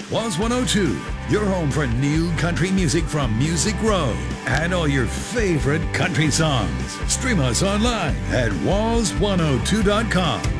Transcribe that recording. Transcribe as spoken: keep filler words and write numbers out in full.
Was one oh two, your home for new country music from Music Row and all your favorite country songs. Stream us online at was one oh two dot com.